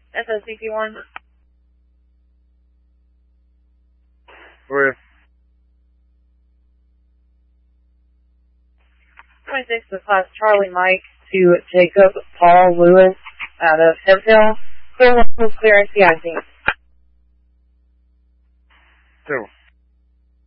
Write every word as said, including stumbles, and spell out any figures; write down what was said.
S S C P one. Where? twenty-six to class Charlie Mike to Jacob Paul Lewis out of Hemphill. Clear one, clear C I C. Two.